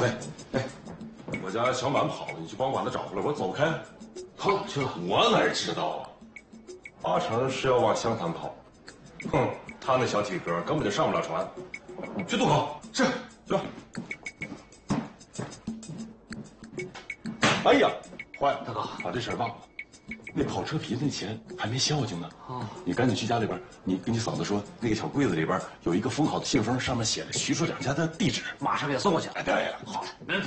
哎，我家小满跑了，你去帮我把他找回来。我走开。 好，去了。 我哪知道啊？八成是要往湘潭跑。哼，他那小体格根本就上不了船。去渡口。是，去吧。哎呀，坏了， 大哥， 把这事儿忘了。那跑车皮那钱还没消停呢。你赶紧去家里边，你跟你嫂子说，那个小柜子里边有一个封好的信封，上面写着徐处长家的地址， 马上给送过去。 哎，对了， 好，没问题。